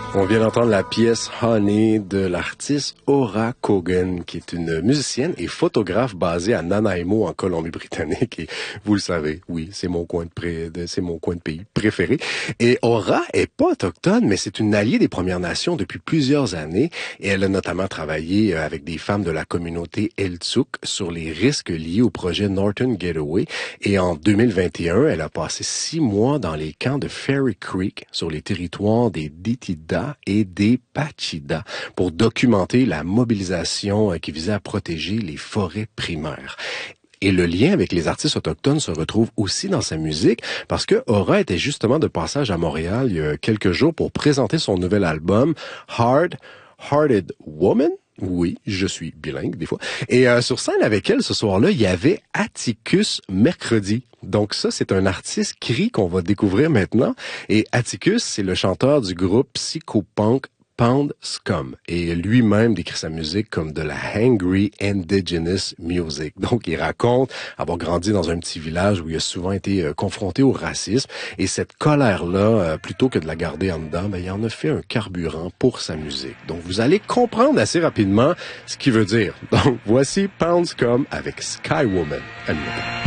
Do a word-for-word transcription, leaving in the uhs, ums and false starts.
On vient d'entendre la pièce Honey de l'artiste Ora Kogan, qui est une musicienne et photographe basée à Nanaimo, en Colombie-Britannique. Et vous le savez, oui, c'est mon coin de, pré... c'est mon coin de pays préféré. Et Ora est pas autochtone, mais c'est une alliée des Premières Nations depuis plusieurs années. Et elle a notamment travaillé avec des femmes de la communauté Eltsuk sur les risques liés au projet Northern Getaway. Et en deux mille vingt et un, elle a passé six mois dans les camps de Fairy Creek, sur les territoires des Ditida et des Pachida, pour documenter la mobilisation qui visait à protéger les forêts primaires. Et le lien avec les artistes autochtones se retrouve aussi dans sa musique, parce que Ora était justement de passage à Montréal il y a quelques jours pour présenter son nouvel album Hard Hearted Woman. Oui, je suis bilingue des fois. Et euh, sur scène avec elle ce soir-là, il y avait Atticus Mercredi. Donc ça, c'est un artiste cri qu'on va découvrir maintenant. Et Atticus, c'est le chanteur du groupe psychopunk Pound Scum. Et lui-même décrit sa musique comme de la hangry indigenous music. Donc il raconte avoir grandi dans un petit village où il a souvent été euh, confronté au racisme. Et cette colère-là, euh, plutôt que de la garder en dedans, ben, il en a fait un carburant pour sa musique. Donc vous allez comprendre assez rapidement ce qu'il veut dire. Donc voici Pound Scum avec Sky Woman. À